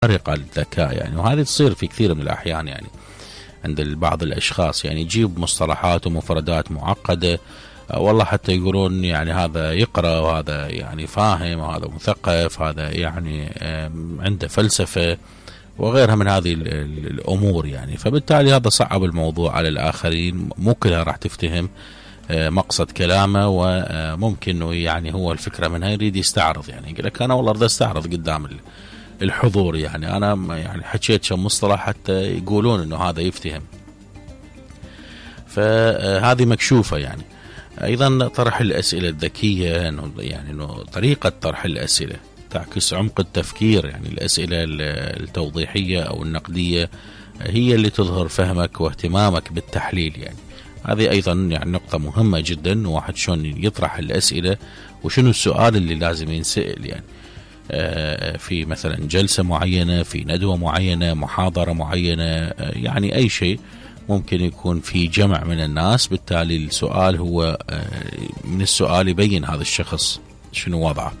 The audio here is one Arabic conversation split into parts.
خارقة للذكاء يعني، وهذه تصير في كثير من الأحيان يعني عند بعض الأشخاص، يعني يجيب مصطلحات ومفردات معقدة، والله حتى يقولون يعني هذا يقرأ وهذا يعني فاهم وهذا مثقف، هذا يعني عنده فلسفة وغيرها من هذه الأمور يعني. فبالتالي هذا صعب الموضوع على الآخرين، مو كلها راح تفتهم مقصد كلامه، وممكن انه يعني هو الفكرة منها يريد يستعرض، يعني يقول لك أنا والله أريد أستعرض قدام الحضور، يعني أنا يعني حكيت كم مصطلح حتى يقولون إنه هذا يفتهم. فهذه مكشوفة يعني. أيضا طرح الأسئلة الذكية، إنه طريقة طرح الأسئلة تعكس عمق التفكير، يعني الأسئلة التوضيحية أو النقدية هي اللي تظهر فهمك واهتمامك بالتحليل يعني. هذه أيضا يعني نقطة مهمة جدا، واحد شلون يطرح الأسئلة وشنو السؤال اللي لازم ينسأل يعني في مثلا جلسة معينة، في ندوة معينة، محاضرة معينة، يعني أي شيء ممكن يكون في جمع من الناس. بالتالي السؤال هو من السؤال يبين هذا الشخص شنو وضعه.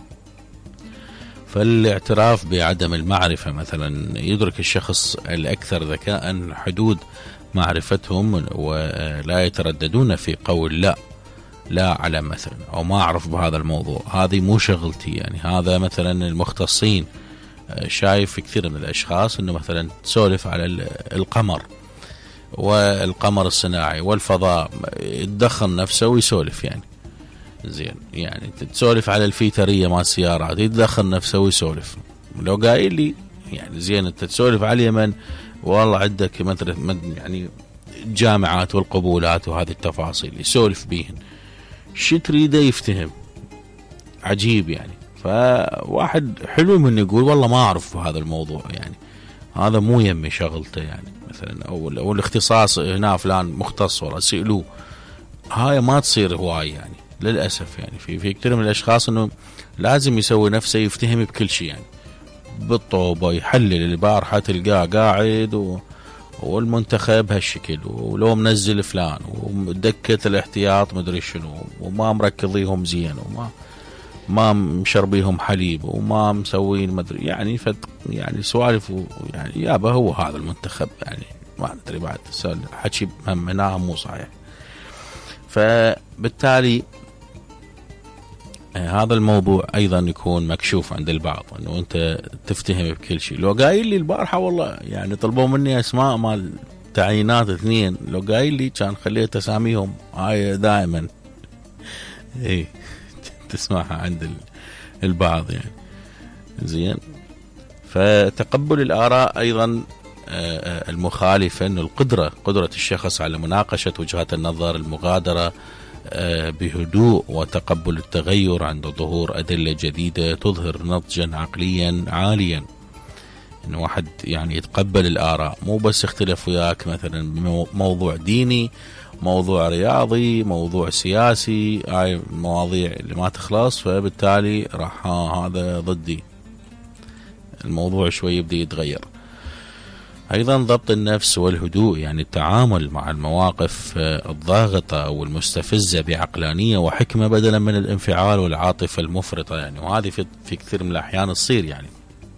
فالاعتراف بعدم المعرفة مثلا، يدرك الشخص الأكثر ذكاء حدود معرفتهم ولا يترددون في قول لا أعلم مثلا، أو ما أعرف بهذا الموضوع، هذه مو شغلتي يعني. هذا مثلا المختصين، شايف في كثير من الأشخاص أنه مثلا تسولف على القمر والقمر الصناعي والفضاء، يتدخل نفسه ويسولف يعني زين، يعني تسولف على الفيترية مع السيارات، يتدخل نفسه ويسولف. لو قايل لي يعني زين أنت تسولف على اليمن، والله عندك مثلا يعني الجامعات والقبولات وهذه التفاصيل يسولف بيهن، شو تريده يفتهم؟ عجيب يعني. فواحد حلو من يقول والله ما أعرف هذا الموضوع يعني، هذا مو يمي شغلته يعني مثلا، أو الاختصاص هنا فلان مختص ولا سئلوه، هاي ما تصير هواي يعني للأسف يعني. في كثير من الأشخاص أنه لازم يسوي نفسه يفتهم بكل شيء يعني، بالطوبة يحلل البارحة تلقاه قاعد والمنتخب هالشكل، ولو منزل فلان ودكة الاحتياط مدري شنو، وما مركضيهم زين، ما مشربيهم حليب، وما مسوين مدري يعني يعني سوالف يعني يابا هو هذا المنتخب يعني ما ندري بعد حكي هنا مو صحيح. فبالتالي هذا الموضوع أيضا يكون مكشوف عند البعض، أنه أنت تفتهم بكل شيء. لو قايل لي البارحة والله يعني طلبوا مني أسماء مال تعيينات 2، لو قايل لي كان خليت أساميهم، هاي دائما إيه تسمعها عند البعض يعني زين. فتقبل الآراء أيضا المخالفة، أنه قدرة الشخص على مناقشة وجهات النظر، المغادرة بهدوء وتقبل التغير عند ظهور أدلة جديدة تظهر نضجا عقليا عاليا. إنه واحد يعني يتقبل الآراء، مو بس اختلف وياك مثلا موضوع ديني، موضوع رياضي، موضوع سياسي، هاي المواضيع اللي ما تخلص، فبالتالي راح هذا ضدي، الموضوع شوي يبدأ يتغير. أيضا ضبط النفس والهدوء، يعني التعامل مع المواقف الضاغطة أو المستفزة بعقلانية وحكمة بدلا من الانفعال والعاطفة المفرطة يعني. وهذه في كثير من الأحيان تصير يعني،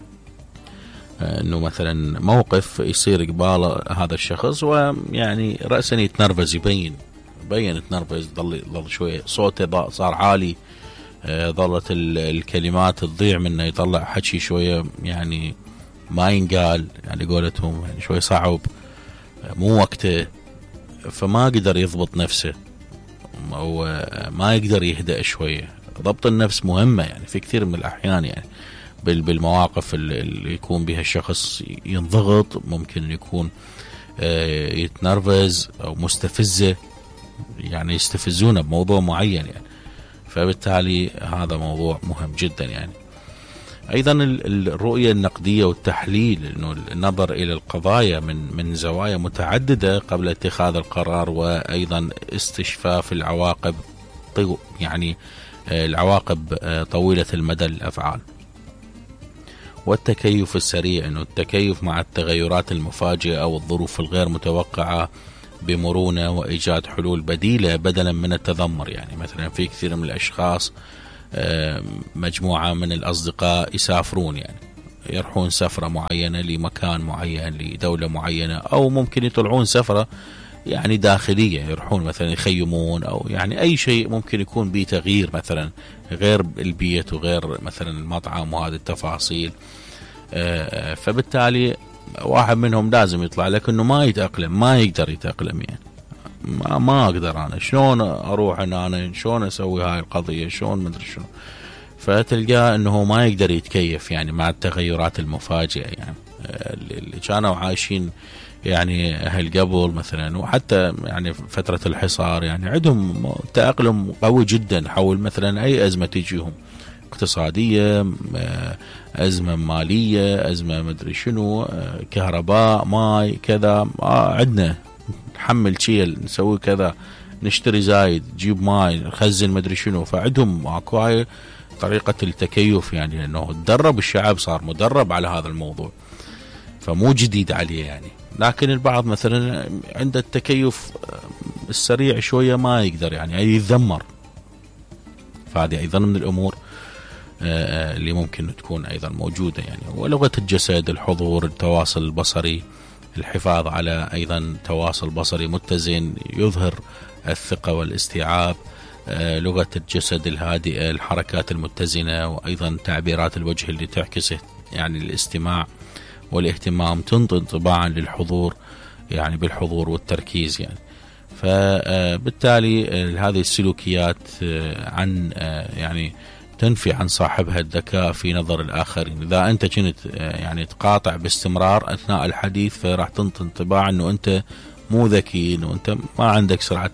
أنه مثلا موقف يصير قبال هذا الشخص ويعني رأسا يتنرفز، يبين يتنرفز، ظل شوية صوته صار عالي، ظلت الكلمات تضيع منه، يطلع حكي شوية يعني ما ينقال يعني قولتهم يعني شوي صعب، مو وقته، فما قدر يضبط نفسه أو ما يقدر يهدأ شوية. ضبط النفس مهمة يعني في كثير من الأحيان يعني، بالمواقف اللي يكون بها الشخص ينضغط، ممكن يكون يتنرفز أو مستفزة، يعني يستفزونه بموضوع معين يعني. فبالتالي هذا موضوع مهم جدا يعني. أيضا الرؤية النقدية والتحليل، إنه النظر إلى القضايا من زوايا متعددة قبل اتخاذ القرار، وأيضا استشفاف العواقب يعني العواقب طويلة المدى للأفعال. والتكيف السريع، إنه التكيف مع التغيرات المفاجئة أو الظروف الغير متوقعة بمرونة وإيجاد حلول بديلة بدلا من التذمر. يعني مثلا في كثير من الأشخاص مجموعة من الأصدقاء يسافرون يعني يروحون سفرة معينة لمكان معين لدولة معينة، أو ممكن يطلعون سفرة يعني داخلية، يروحون مثلا يخيمون، أو يعني أي شيء ممكن يكون به تغيير مثلا غير البيت وغير مثلا المطعم وهذه التفاصيل. فبالتالي واحد منهم لازم يطلع، لكنه ما يتأقلم، ما يقدر يتأقلم يعني. ما أقدر أنا شلون أروح أنا شلون أسوي هاي القضية، شلون مدري شنو. فتلقاه أنه ما يقدر يتكيف يعني مع التغيرات المفاجئة يعني اللي كانوا عايشين يعني أهل قبل مثلا، وحتى يعني فترة الحصار يعني عندهم تأقلم قوي جدا حول مثلا أي أزمة تجيهم، اقتصادية، أزمة مالية، أزمة مدري شنو، كهرباء، ماي، كذا، عندنا نحمل شيء، نسوي كذا، نشتري زايد، نجيب ماي، نخزن مدري شنو. فعندهم اكو هاي طريقة التكيف يعني، لأنه تدرب الشعب، صار مدرب على هذا الموضوع، فمو جديد عليه يعني. لكن البعض مثلا عنده التكيف السريع شوية ما يقدر يعني يتذمر. فهذه أيضا من الأمور اللي ممكن تكون أيضا موجودة يعني. ولغة الجسد، الحضور، التواصل البصري، الحفاظ على أيضا تواصل بصري متزن يظهر الثقة والاستيعاب، لغة الجسد الهادئة، الحركات المتزنة، وأيضا تعبيرات الوجه اللي تعكس يعني الاستماع والاهتمام، تنطي انطباعا للحضور يعني بالحضور والتركيز يعني. فبالتالي هذه السلوكيات عن يعني تنفي عن صاحبها الذكاء في نظر الآخرين. إذا أنت كنت يعني تقاطع باستمرار أثناء الحديث، فراح تنطي انطباع أنه أنت مو ذكي، أنه أنت ما عندك سرعة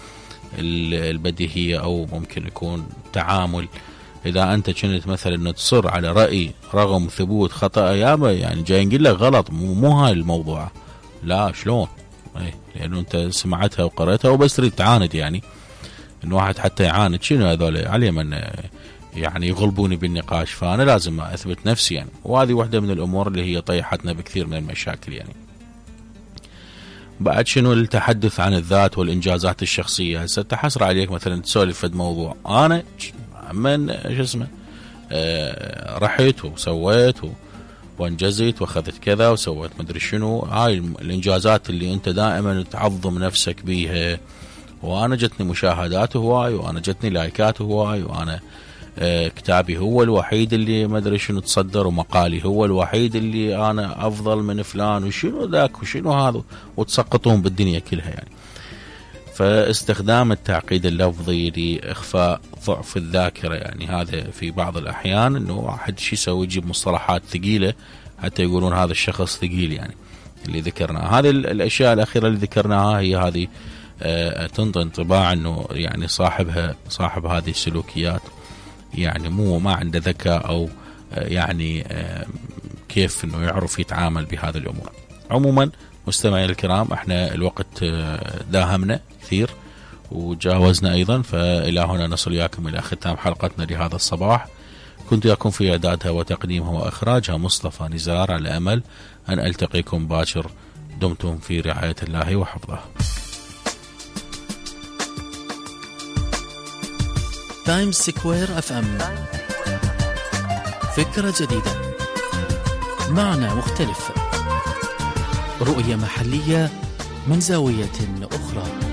البديهية، أو ممكن يكون تعامل. إذا أنت كنت مثلا تصر على رأي رغم ثبوت خطأ، يابا يعني جاي نقول لك غلط، مو هاي الموضوع، لا شلون، لأنه أنت سمعتها وقرأتها وبس تريد تعاند يعني. إن واحد حتى يعاند، شنو هذول علي من يعني يغلبوني بالنقاش، فأنا لازم أثبت نفسي يعني. وهذه واحدة من الأمور اللي هي طيحتنا بكثير من المشاكل يعني. بعد شنو التحدث عن الذات والإنجازات الشخصية. هسه تحسر عليك مثلا تسولف في موضوع، أنا من شو اسمه رحت وسويت وانجزت واخذت كذا وسويت مدري شنو، هاي الإنجازات اللي أنت دائما تعظم نفسك بيها. وأنا جتني مشاهدات هواي، وأنا جتني لايكات هواي، وأنا كتابي هو الوحيد اللي ما ادري شنو تصدر، ومقالي هو الوحيد اللي انا افضل من فلان، وشنو ذاك وشنو هذا، وتسقطون بالدنيا كلها يعني. فاستخدام التعقيد اللفظي لاخفاء ضعف الذاكره يعني، هذا في بعض الاحيان انه واحد شي يسوي، يجيب مصطلحات ثقيله حتى يقولون هذا الشخص ثقيل يعني. اللي ذكرناه هذه الاشياء الاخيره اللي ذكرناها، هي هذه تنطي انطباع انه يعني صاحب هذه السلوكيات يعني ما عنده ذكاء، أو يعني كيف أنه يعرف يتعامل بهذه الأمور. عموما مستمعي الكرام، احنا الوقت داهمنا كثير وجاوزنا أيضا، فإلى هنا نصل إياكم إلى ختام حلقتنا لهذا الصباح. كنت إياكم في إعدادها وتقديمها وإخراجها مصطفى نزار، على أمل أن ألتقيكم باكر. دمتم في رعاية الله وحفظه. تايمز سكوير اف ام، فكرة جديدة، معنى مختلف، رؤية محلية من زاوية أخرى.